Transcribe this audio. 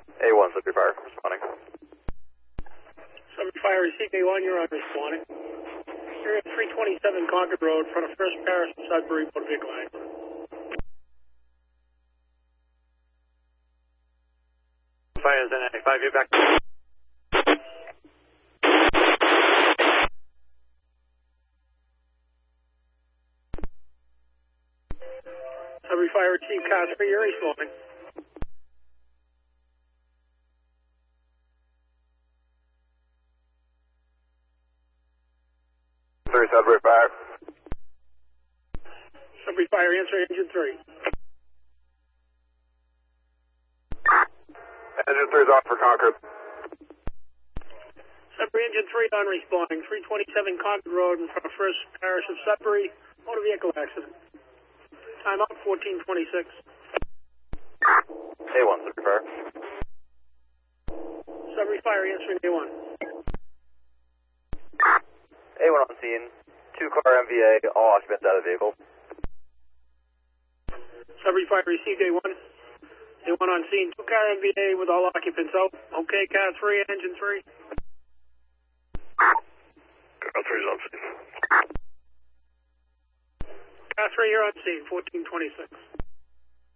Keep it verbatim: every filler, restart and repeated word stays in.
A one, Sudbury Fire, responding. Sudbury Fire, received A one, you're on responding. You're at three twenty-seven Concord Road, front of First Parish of Sudbury, motor vehicle accident. Fire is in ninety-five, you're back. Sudbury Fire, received car three, you're responding. Three, Sudbury Fire. Sudbury Fire, answer engine three. Engine three is off for Concord. Sudbury engine three on responding. three twenty-seven Concord Road in front of First Parish of Sudbury, motor vehicle accident. Time out fourteen twenty-six. A one, Sudbury Fire. Sudbury Fire, answering A one. A one on scene. Two car M V A, all occupants out of the vehicle. Sudbury Fire, received A one. A one on scene. Two car M V A with all occupants out. Okay, car three, engine three. Car three is on scene. Car three, you're on scene, fourteen twenty-six.